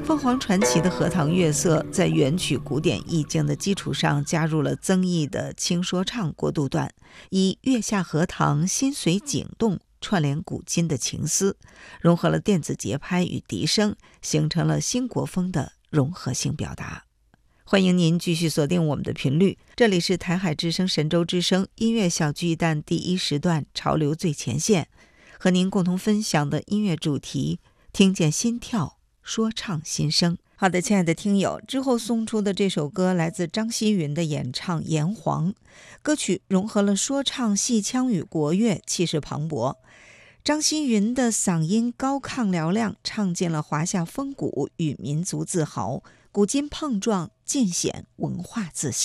凤凰传奇的荷塘月色在原曲古典意境的基础上加入了增益的轻说唱过渡段，以月下荷塘心随景动串联古今的情思，融合了电子节拍与笛声，形成了新国风的融合性表达。欢迎您继续锁定我们的频率，这里是台海之声神州之声音乐小巨蛋第1时段潮流最前线，和您共同分享的音乐主题，听见心跳，说唱心声。好的，亲爱的听友，之后送出的这首歌来自张希云的演唱《炎黄》，歌曲融合了说唱、戏腔与国乐，气势磅礴。张希云的嗓音高亢嘹亮，唱尽了华夏风骨与民族自豪，古今碰撞，尽显文化自信。